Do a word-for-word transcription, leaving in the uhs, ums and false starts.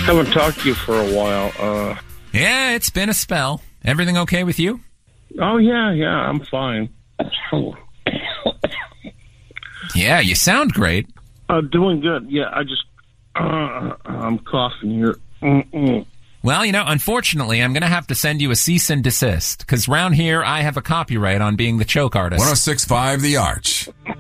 Haven't talked to you for a while. Uh, yeah, it's been a spell. Everything okay with you? Oh, yeah, yeah, I'm fine. Yeah, you sound great. Uh, doing good. Yeah, I just, uh, I'm coughing here. Mm-mm. Well, you know, unfortunately, I'm going to have to send you a cease and desist, because round here I have a copyright on being the choke artist. one oh six point five The Arch.